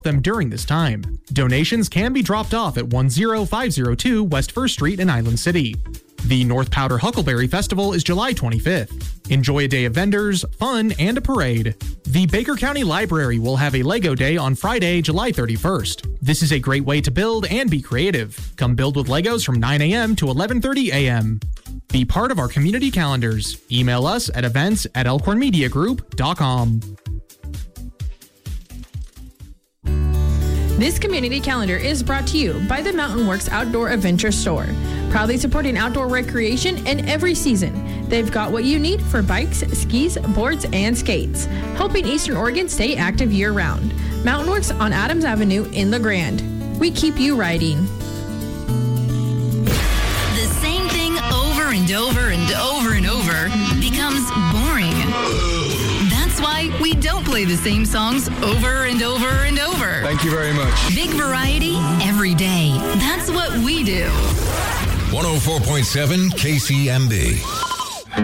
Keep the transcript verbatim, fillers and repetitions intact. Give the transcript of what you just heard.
them during this time. Donations can be dropped off at one oh five oh two West First Street in Island City. The North Powder Huckleberry Festival is July twenty-fifth. Enjoy a day of vendors, fun, and a parade. The Baker County Library will have a Lego Day on Friday, July thirty-first. This is a great way to build and be creative. Come build with Legos from nine a.m. to eleven thirty a.m. Be part of our community calendars. Email us at events at elkhorn media group dot com. This community calendar is brought to you by the Mountain Works Outdoor Adventure Store. Proudly supporting outdoor recreation in every season. They've got what you need for bikes, skis, boards, and skates, helping Eastern Oregon stay active year-round. Mountain Works on Adams Avenue in La Grande. We keep you riding. The same thing over and over and over and over becomes boring. That's why we don't play the same songs over and over and over. Thank you very much. Big variety every day. That's what we do. one oh four point seven K C M B.